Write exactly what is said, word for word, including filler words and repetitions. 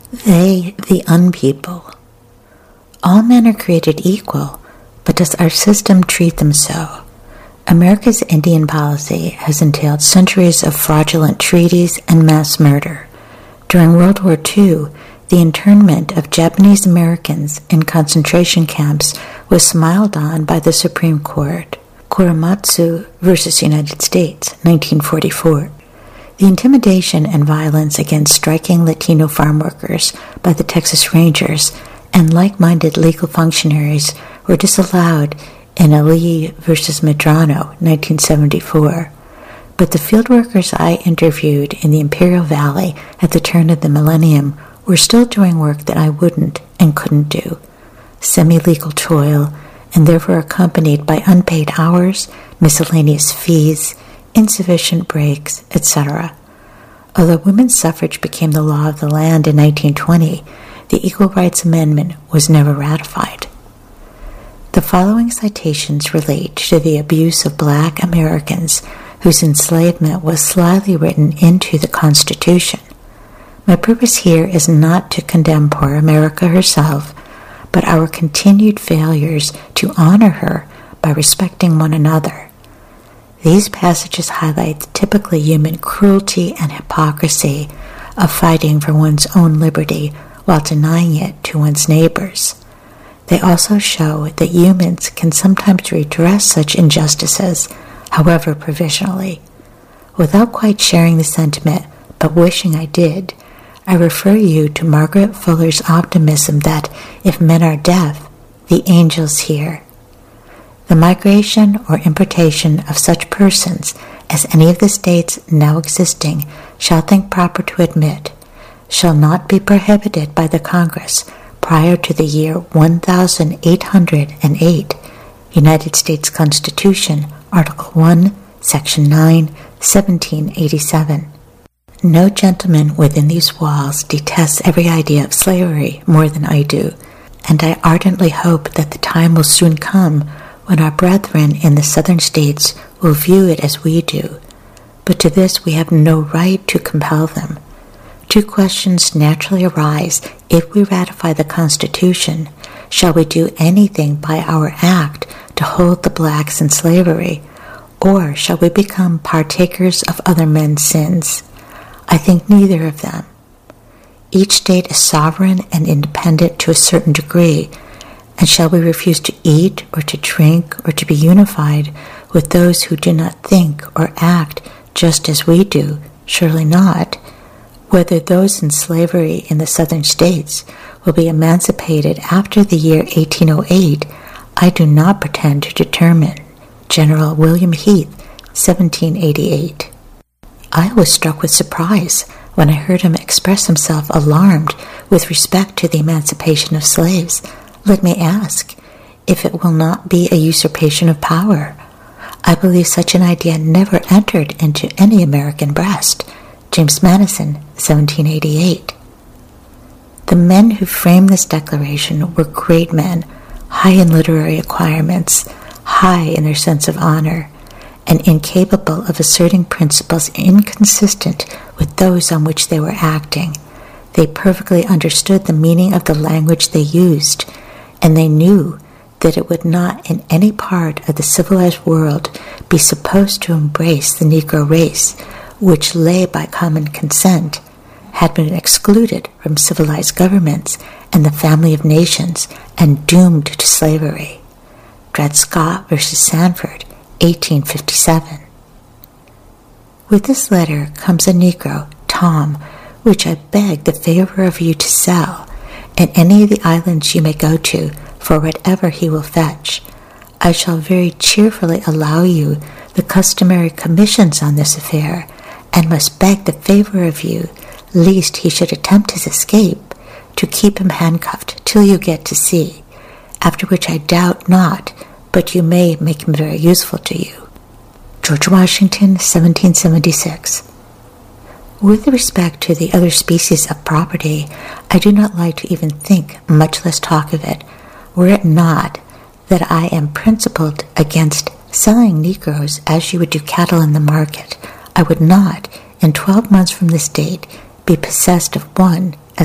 They, the unpeople. All men are created equal, but does our system treat them so? America's Indian policy has entailed centuries of fraudulent treaties and mass murder. During World War Two, the internment of Japanese Americans in concentration camps was smiled on by the Supreme Court. Korematsu versus United States, nineteen forty-four. The intimidation and violence against striking Latino farm workers by the Texas Rangers and like-minded legal functionaries were disallowed in Ali versus Medrano, nineteen seventy-four. But the field workers I interviewed in the Imperial Valley at the turn of the millennium were still doing work that I wouldn't and couldn't do. Semi-legal toil, and therefore accompanied by unpaid hours, miscellaneous fees, insufficient breaks, et cetera. Although women's suffrage became the law of the land in nineteen twenty, the Equal Rights Amendment was never ratified. The following citations relate to the abuse of black Americans whose enslavement was slyly written into the Constitution. My purpose here is not to condemn poor America herself, but our continued failures to honor her by respecting one another. These passages highlight the typically human cruelty and hypocrisy of fighting for one's own liberty while denying it to one's neighbors. They also show that humans can sometimes redress such injustices, however provisionally. Without quite sharing the sentiment, but wishing I did, I refer you to Margaret Fuller's optimism that if men are deaf, the angels hear. The migration or importation of such persons as any of the states now existing shall think proper to admit shall not be prohibited by the Congress prior to the year one thousand eight hundred eight, United States Constitution, Article one, Section nine, seventeen eighty-seven. No gentleman within these walls detests every idea of slavery more than I do, and I ardently hope that the time will soon come when our brethren in the southern states will view it as we do. But to this we have no right to compel them. Two questions naturally arise if we ratify the Constitution. Shall we do anything by our act to hold the blacks in slavery, or shall we become partakers of other men's sins? I think neither of them. Each state is sovereign and independent to a certain degree, and shall we refuse to eat or to drink or to be unified with those who do not think or act just as we do? Surely not. Whether those in slavery in the southern states will be emancipated after the year eighteen oh eight, I do not pretend to determine. General William Heath, seventeen eighty-eight. I was struck with surprise when I heard him express himself alarmed with respect to the emancipation of slaves. Let me ask if it will not be a usurpation of power. I believe such an idea never entered into any American breast. James Madison, seventeen eighty-eight. The men who framed this declaration were great men, high in literary acquirements, high in their sense of honor, and incapable of asserting principles inconsistent with those on which they were acting. They perfectly understood the meaning of the language they used, and they knew that it would not in any part of the civilized world be supposed to embrace the Negro race, which lay by common consent, had been excluded from civilized governments and the family of nations and doomed to slavery. Dred Scott versus Sanford, eighteen fifty-seven. With this letter comes a Negro, Tom, which I beg the favor of you to sell, and any of the islands you may go to, for whatever he will fetch. I shall very cheerfully allow you the customary commissions on this affair, and must beg the favor of you, lest he should attempt his escape, to keep him handcuffed till you get to sea, after which I doubt not, but you may make him very useful to you. George Washington, seventeen seventy-six. With respect to the other species of property, I do not like to even think, much less talk of it, were it not that I am principled against selling Negroes as you would do cattle in the market. I would not, in twelve months from this date, be possessed of one,